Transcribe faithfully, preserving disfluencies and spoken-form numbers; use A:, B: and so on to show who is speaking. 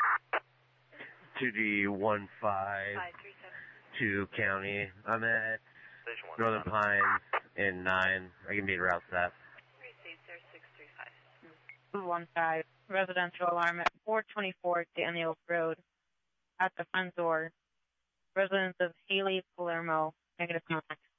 A: two D one five two County. I'm at Northern Pines in nine. I can be route that.
B: one five, residential alarm at four twenty-four Daniels Road at the front door. Residents of Haley, Palermo, negative contact.